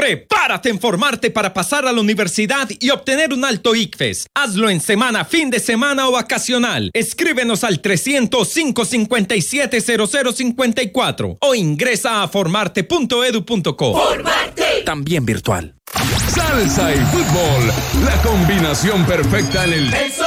Prepárate en formarte para pasar a la universidad y obtener un alto ICFES. Hazlo en semana, fin de semana o vacacional. Escríbenos al 300-557-0054 o ingresa a formarte.edu.co. ¡Formarte! También virtual. Salsa y fútbol, la combinación perfecta en el